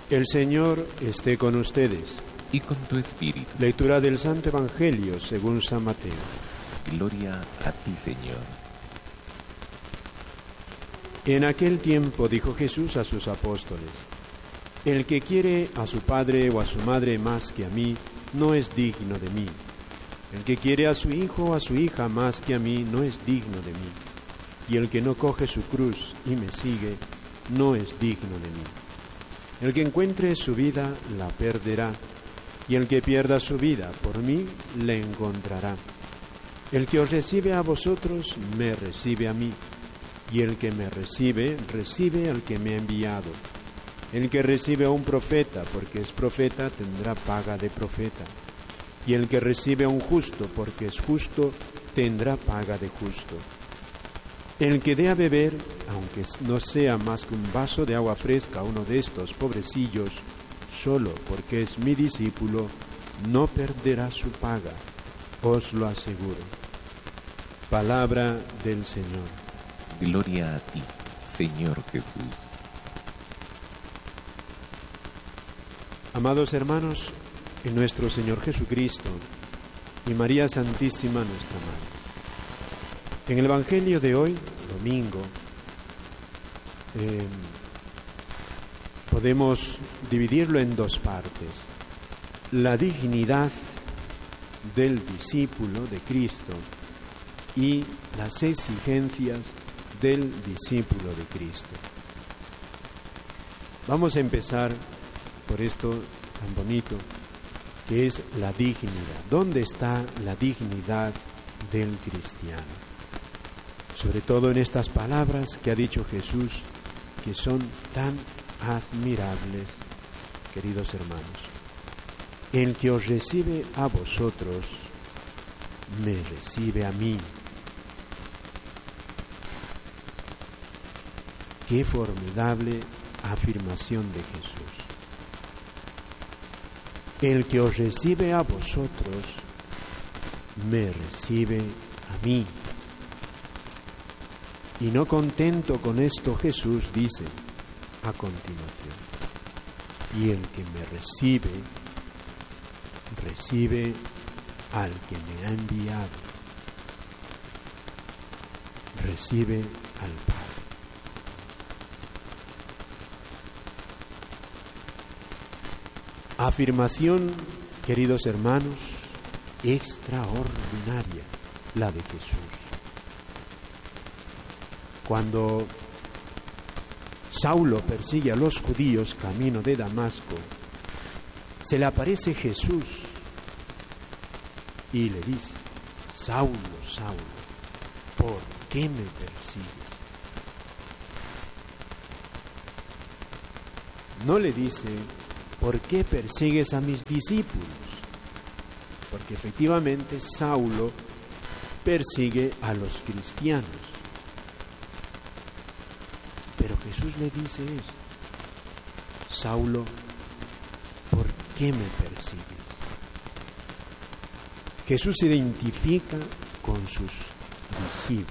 El Señor esté con ustedes. Y con tu espíritu. Lectura del Santo Evangelio según San Mateo. Gloria a ti, Señor. En aquel tiempo dijo Jesús a sus apóstoles: El que quiere a su padre o a su madre más que a mí, no es digno de mí. El que quiere a su hijo o a su hija más que a mí, no es digno de mí. Y el que no coge su cruz y me sigue, no es digno de mí. El que encuentre su vida, la perderá, y el que pierda su vida por mí, la encontrará. El que os recibe a vosotros, me recibe a mí, y el que me recibe, recibe al que me ha enviado. El que recibe a un profeta, porque es profeta, tendrá paga de profeta. Y el que recibe a un justo, porque es justo, tendrá paga de justo. El que dé a beber, aunque no sea más que un vaso de agua fresca a uno de estos pobrecillos, solo porque es mi discípulo, no perderá su paga, os lo aseguro. Palabra del Señor. Gloria a ti, Señor Jesús. Amados hermanos, en nuestro Señor Jesucristo y María Santísima nuestra Madre. En el Evangelio de hoy, domingo, podemos dividirlo en dos partes. La dignidad del discípulo de Cristo y las exigencias del discípulo de Cristo. Vamos a empezar por esto tan bonito que es la dignidad. ¿Dónde está la dignidad del cristiano? Sobre todo en estas palabras que ha dicho Jesús, que son tan admirables, queridos hermanos. El que os recibe a vosotros, me recibe a mí. Qué formidable afirmación de Jesús. El que os recibe a vosotros, me recibe a mí. Y no contento con esto, Jesús dice a continuación: y el que me recibe, recibe al que me ha enviado, recibe al Padre. Afirmación, queridos hermanos, extraordinaria, la de Jesús. Cuando Saulo persigue a los judíos camino de Damasco, se le aparece Jesús y le dice: Saulo, Saulo, ¿por qué me persigues? No le dice: ¿por qué persigues a mis discípulos? Porque efectivamente Saulo persigue a los cristianos. Pero Jesús le dice eso: Saulo, ¿por qué me persigues? Jesús se identifica con sus discípulos.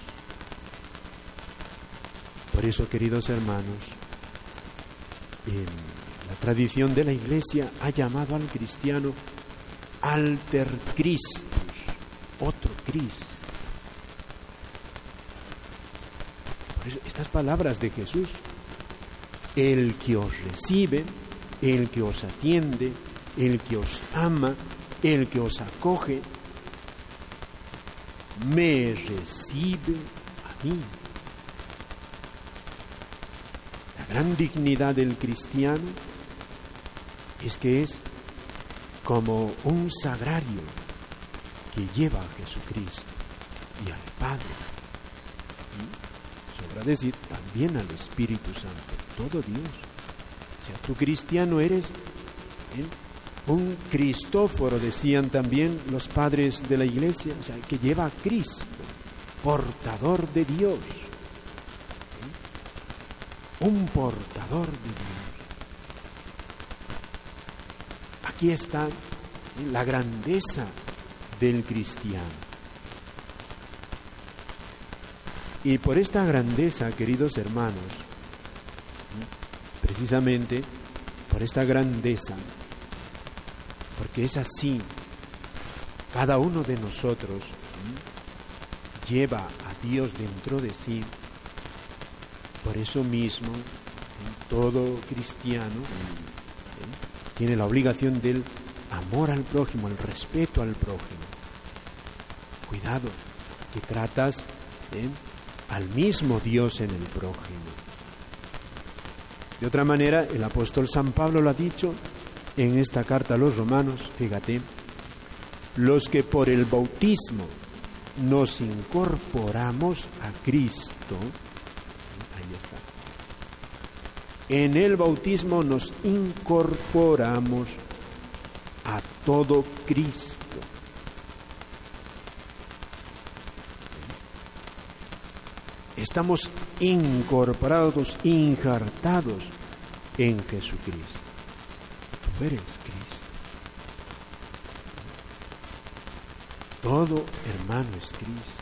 Por eso, queridos hermanos, la tradición de la Iglesia ha llamado al cristiano alter Christus, otro Cristo. Por eso estas palabras de Jesús: el que os recibe, el que os atiende, el que os ama, el que os acoge, me recibe a mí. La gran dignidad del cristiano es que es como un sagrario que lleva a Jesucristo y al Padre. Y, sobra decir, también al Espíritu Santo, todo Dios. O sea, tú cristiano eres un Cristóforo, decían también los padres de la Iglesia, o sea, que lleva a Cristo, portador de Dios. Un portador de Dios. Aquí está la grandeza del cristiano. Y por esta grandeza, queridos hermanos, precisamente por esta grandeza, porque es así. Cada uno de nosotros lleva a Dios dentro de sí. Por eso mismo, todo cristiano tiene la obligación del amor al prójimo, el respeto al prójimo. Cuidado, que tratas al mismo Dios en el prójimo. De otra manera, el apóstol San Pablo lo ha dicho en esta carta a los romanos, fíjate, los que por el bautismo nos incorporamos a Cristo, ahí está, en el bautismo nos incorporamos a todo Cristo. Estamos incorporados, injertados en Jesucristo. Tú eres Cristo. Todo hermano es Cristo.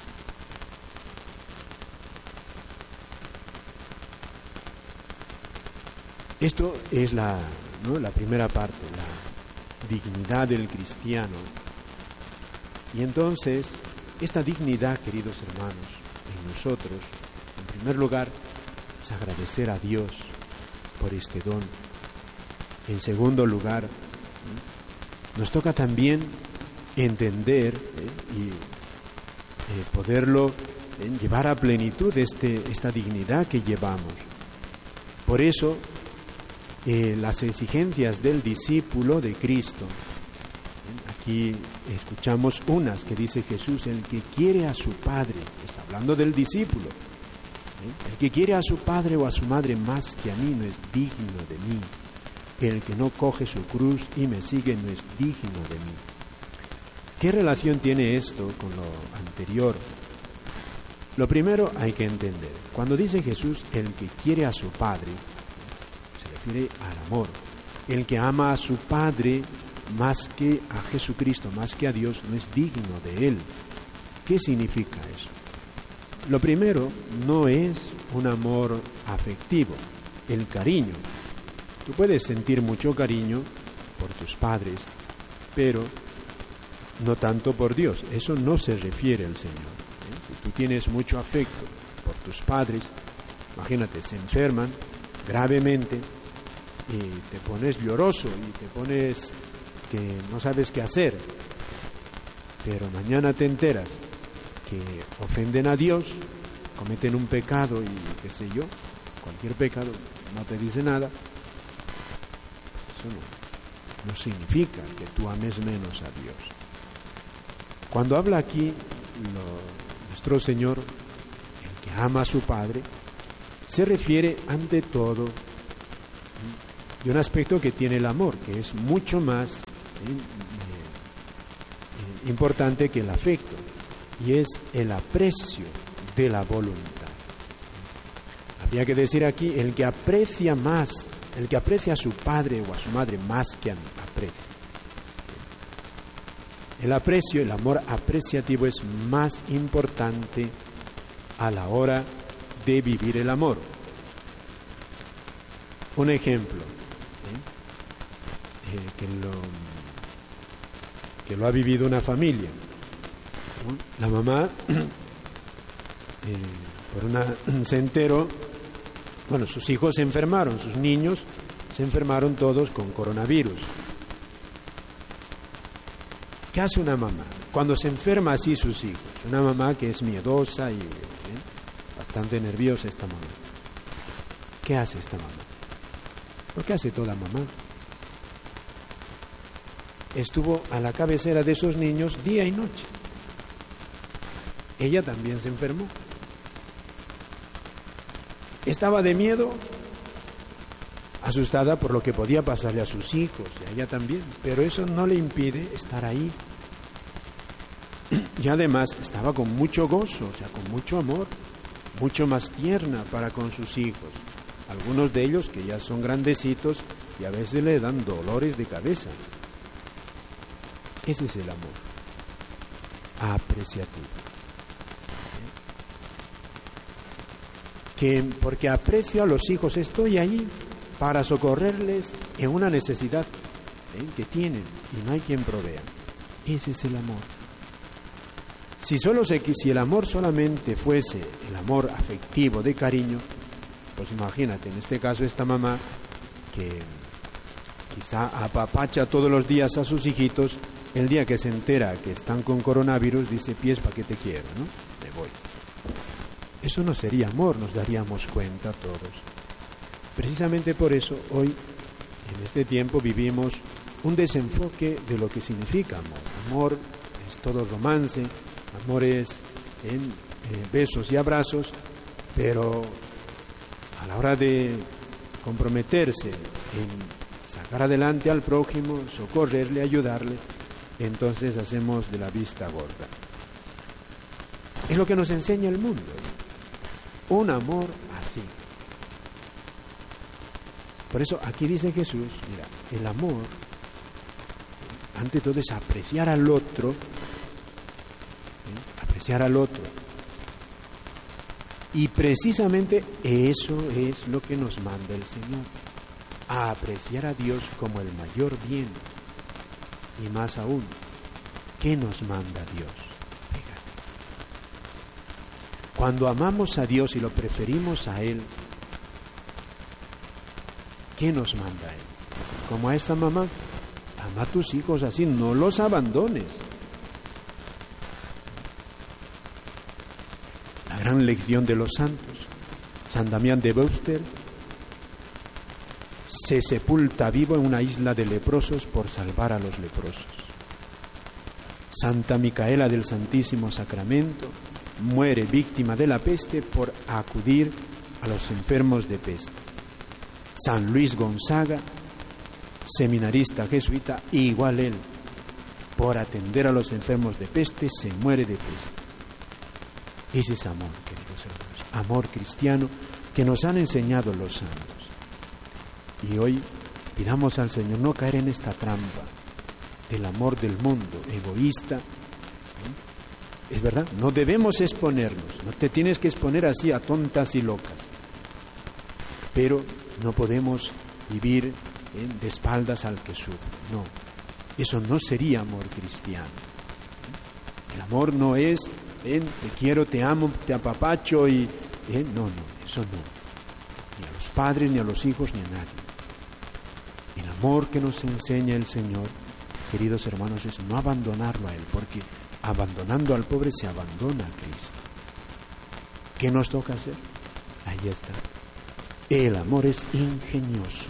Esto es la primera parte, la dignidad del cristiano. Y entonces, esta dignidad, queridos hermanos, en nosotros, en primer lugar, es agradecer a Dios por este don. En segundo lugar, nos toca también entender y poderlo llevar a plenitud esta dignidad que llevamos. Por eso, las exigencias del discípulo de Cristo, aquí escuchamos unas que dice Jesús: el que quiere a su padre, está hablando del discípulo, el que quiere a su padre o a su madre más que a mí no es digno de mí. El que no coge su cruz y me sigue no es digno de mí. ¿Qué relación tiene esto con lo anterior? Lo primero hay que entender. Cuando dice Jesús, el que quiere a su Padre, se refiere al amor. El que ama a su Padre más que a Jesucristo, más que a Dios, no es digno de Él. ¿Qué significa eso? Lo primero no es un amor afectivo, el cariño. Tú puedes sentir mucho cariño por tus padres, pero no tanto por Dios. Eso no se refiere al Señor. Si tú tienes mucho afecto por tus padres, imagínate, se enferman gravemente y te pones lloroso y te pones que no sabes qué hacer, pero mañana te enteras que ofenden a Dios, cometen un pecado y qué sé yo, cualquier pecado, no te dice nada. Eso no significa que tú ames menos a Dios. Cuando habla aquí nuestro Señor, el que ama a su Padre, se refiere ante todo de un aspecto que tiene el amor, que es mucho más importante que el afecto, y es el aprecio de la voluntad. Habría que decir aquí, el que aprecia a su padre o a su madre más que a mí, aprecia. El aprecio, el amor apreciativo es más importante a la hora de vivir el amor. Un ejemplo, que lo ha vivido una familia. La mamá, se enteró, sus hijos se enfermaron, sus niños se enfermaron todos con coronavirus. ¿Qué hace una mamá cuando se enferma así sus hijos? Una mamá que es miedosa y bastante nerviosa esta mamá. ¿Qué hace esta mamá? Lo que hace toda mamá. Estuvo a la cabecera de esos niños día y noche. Ella también se enfermó. Estaba de miedo, asustada por lo que podía pasarle a sus hijos y a ella también, pero eso no le impide estar ahí. Y además estaba con mucho gozo, con mucho amor, mucho más tierna para con sus hijos. Algunos de ellos que ya son grandecitos y a veces le dan dolores de cabeza. Ese es el amor apreciativo. Porque aprecio a los hijos, estoy ahí, para socorrerles en una necesidad que tienen y no hay quien provea. Ese es el amor. Si el amor solamente fuese el amor afectivo de cariño, pues imagínate, en este caso esta mamá que quizá apapacha todos los días a sus hijitos, el día que se entera que están con coronavirus dice, pies, ¿para qué te quiero? ¿No? Me voy. Eso no sería amor, nos daríamos cuenta todos. Precisamente por eso hoy, en este tiempo, vivimos un desenfoque de lo que significa amor. Amor es todo romance, amor es besos y abrazos, pero a la hora de comprometerse en sacar adelante al prójimo, socorrerle, ayudarle, entonces hacemos de la vista gorda. Es lo que nos enseña el mundo, un amor así. Por eso aquí dice Jesús, mira, el amor, ante todo es apreciar al otro, apreciar al otro. Y precisamente eso es lo que nos manda el Señor, a apreciar a Dios como el mayor bien. Y más aún, ¿qué nos manda Dios? Fíjate. Cuando amamos a Dios y lo preferimos a Él, ¿qué nos manda Él? Como a esta mamá, ama a tus hijos así, no los abandones. La gran lección de los santos. San Damián de Beuster se sepulta vivo en una isla de leprosos por salvar a los leprosos. Santa Micaela del Santísimo Sacramento muere víctima de la peste por acudir a los enfermos de peste. San Luis Gonzaga, seminarista jesuita, igual él, por atender a los enfermos de peste, se muere de peste. Ese es amor, queridos hermanos, amor cristiano que nos han enseñado los santos. Y hoy pidamos al Señor no caer en esta trampa del amor del mundo, egoísta. Es verdad, no debemos exponernos, no te tienes que exponer así a tontas y locas, pero no podemos vivir de espaldas al que sufre. No, eso no sería amor cristiano. El amor no es te quiero, te amo, te apapacho y no, eso no. Ni a los padres, ni a los hijos, ni a nadie. El amor que nos enseña el Señor, queridos hermanos, es no abandonarlo a Él, porque abandonando al pobre se abandona a Cristo. ¿Qué nos toca hacer? Ahí está. El amor es ingenioso.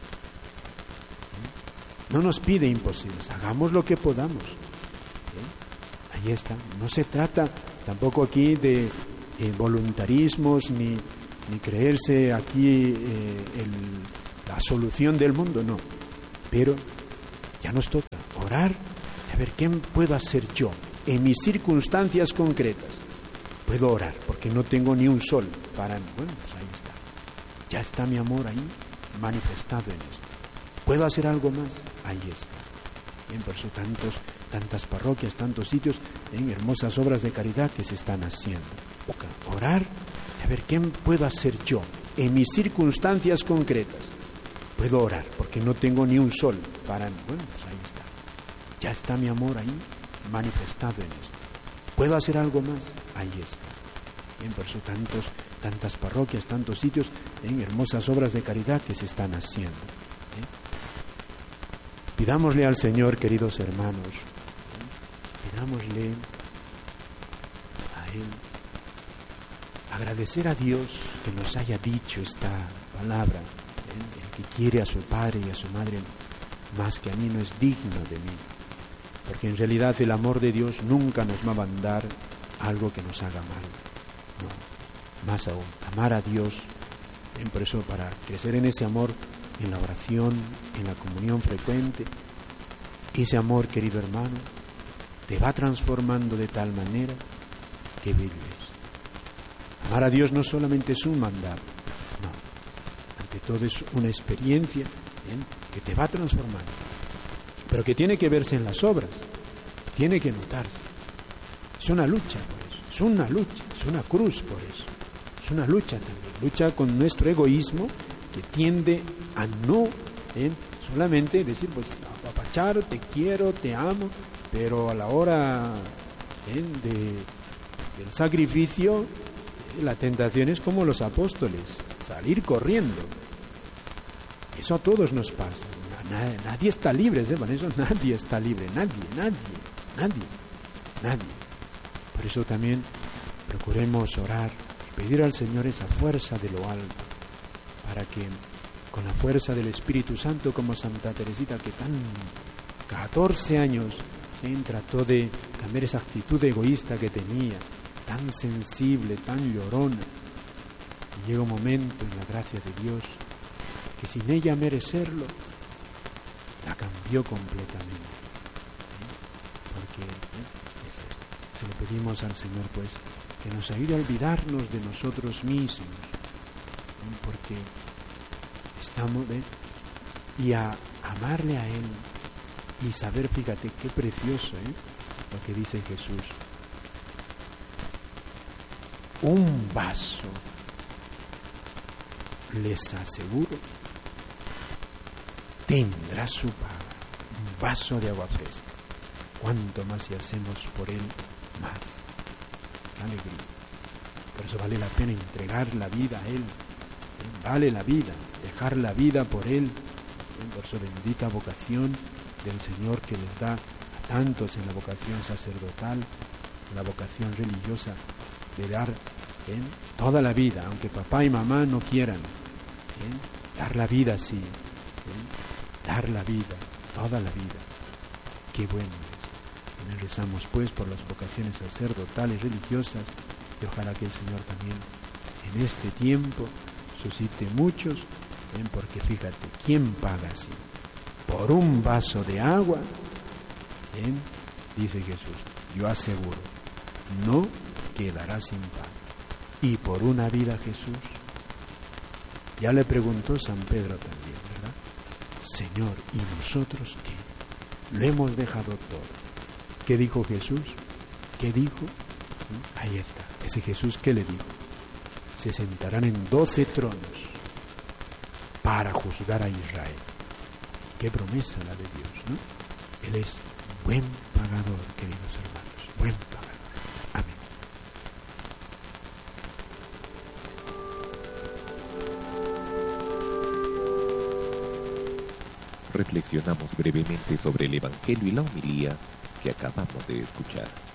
No nos pide imposibles, hagamos lo que podamos. Ahí está. No se trata tampoco aquí de voluntarismos ni creerse aquí la solución del mundo, no. Pero ya nos toca orar, a ver qué puedo hacer yo en mis circunstancias concretas. Puedo orar porque no tengo ni un sol para mí. Bueno, pues ahí está. Ya está mi amor ahí manifestado en esto. ¿Puedo hacer algo más? Ahí está. Bien, por eso tantas parroquias, tantos sitios en hermosas obras de caridad que se están haciendo. Orar, a ver qué puedo hacer yo en mis circunstancias concretas. Puedo orar porque no tengo ni un sol para mí. Bueno, pues ahí está. Ya está mi amor ahí manifestado en esto. ¿Puedo hacer algo más? Ahí está. Bien, por eso tantas parroquias, tantos sitios en hermosas obras de caridad que se están haciendo. Pidámosle al Señor, queridos hermanos, pidámosle a Él, agradecer a Dios que nos haya dicho esta palabra. El que quiere a su padre y a su madre más que a mí no es digno de mí, porque en realidad el amor de Dios nunca nos va a mandar algo que nos haga mal. No, más aún, amar a Dios. Por eso, para crecer en ese amor, en la oración, en la comunión frecuente, ese amor, querido hermano, te va transformando de tal manera que vives. Amar a Dios no solamente es un mandato, no, ante todo es una experiencia que te va transformando, pero que tiene que verse en las obras, tiene que notarse. Es una lucha por eso, es una lucha, es una cruz por eso, es una lucha también, lucha con nuestro egoísmo, que tiende a no solamente decir, pues, apapachar, te quiero, te amo, pero a la hora del sacrificio, la tentación es como los apóstoles, salir corriendo. Eso a todos nos pasa. Nadie está libre, ¿sepan eso? Nadie está libre, nadie. Por eso también procuremos orar y pedir al Señor esa fuerza de lo alto, para que con la fuerza del Espíritu Santo, como Santa Teresita, que 14 años trató de cambiar esa actitud egoísta que tenía, tan sensible, tan llorona, y llega un momento en la gracia de Dios que sin ella merecerlo, la cambió completamente. Porque se lo pedimos al Señor, pues, que nos ayude a olvidarnos de nosotros mismos, porque estamos, y a amarle a Él, y saber, fíjate, qué precioso, lo que dice Jesús. Un vaso, les aseguro, tendrá su paga. Un vaso de agua fresca. Cuanto más si hacemos por Él, más alegría. Por eso vale la pena entregar la vida a Él. Vale la vida, dejar la vida por Él. Por su bendita vocación del Señor que les da a tantos en la vocación sacerdotal, en la vocación religiosa, de dar toda la vida, aunque papá y mamá no quieran, dar la vida así, dar la vida, toda la vida. Qué bueno es. También rezamos pues por las vocaciones sacerdotales, religiosas, y ojalá que el Señor también en este tiempo suscite muchos, porque fíjate, ¿quién paga así? Por un vaso de agua, dice Jesús, yo aseguro, no quedará sin pan. Y por una vida, Jesús, ya le preguntó San Pedro también, ¿verdad? Señor, ¿y nosotros qué? Lo hemos dejado todo. ¿Qué dijo Jesús? ¿Qué dijo? Ahí está, ese Jesús, ¿qué le dijo? Se sentarán en 12 tronos para juzgar a Israel. Qué promesa la de Dios, ¿no? Él es buen pagador, queridos hermanos, buen pagador. Amén. Reflexionamos brevemente sobre el Evangelio y la homilía que acabamos de escuchar.